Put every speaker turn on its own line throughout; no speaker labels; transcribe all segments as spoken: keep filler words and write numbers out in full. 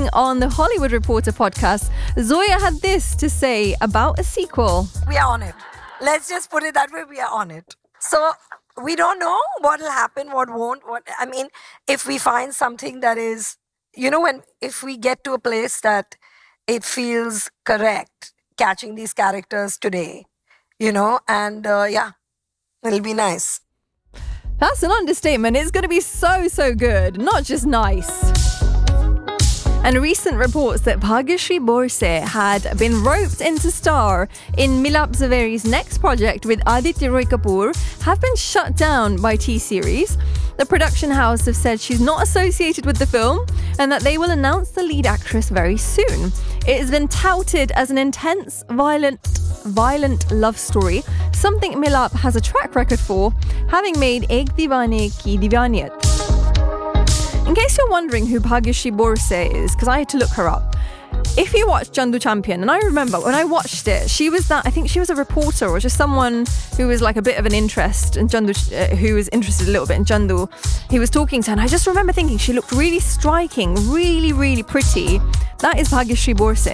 speaking on the Hollywood Reporter podcast, Zoya had this to say about a sequel.
We are on it. Let's just put it that way. We are on it. So we don't know what will happen, what won't. What I mean, if we find something that is, you know, when if we get to a place that it feels correct, catching these characters today, you know, and uh, yeah, it'll be nice.
That's an understatement. It's going to be so, so good. Not just nice. And recent reports that Bhagyashree Borse had been roped in to star in Milap Zaveri's next project with Aditya Roy Kapoor have been shut down by T-Series. The production house have said she's not associated with the film and that they will announce the lead actress very soon. It has been touted as an intense, violent, violent love story, something Milap has a track record for, having made Ek Deewane Ki Deewaniyat. In case you're wondering who Bhagyashree Borse is, because I had to look her up, if you watch Chandu Champion, and I remember when I watched it, she was that, I think she was a reporter or just someone who was like a bit of an interest in Chandu, uh, who was interested a little bit in Chandu. He was talking to her, and I just remember thinking she looked really striking, really, really pretty. That is Bhagyashree Borse.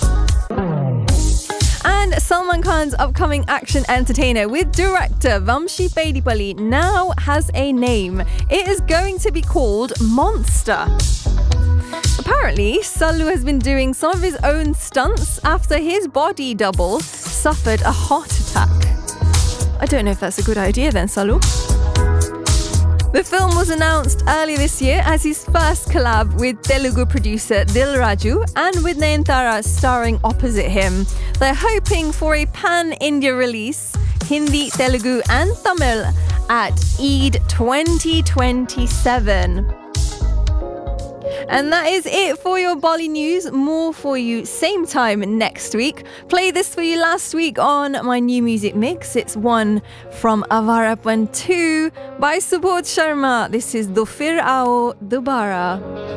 And Salman Khan's upcoming action entertainer with director Vamshi Pedipalli now has a name. It is going to be called Monster. Apparently, Sallu has been doing some of his own stunts after his body double suffered a heart attack. I don't know if that's a good idea then, Sallu. The film was announced earlier this year as his first collab with Telugu producer Dil Raju and with Nayanthara starring opposite him. They're hoping for a pan-India release, Hindi, Telugu and Tamil at Eid twenty twenty-seven. And that is it for your Bolly news. More for you same time next week. Play this for you last week on my new music mix. It's one from Avarapan two by Subodh Sharma. This is Do Fir Aao Dobara.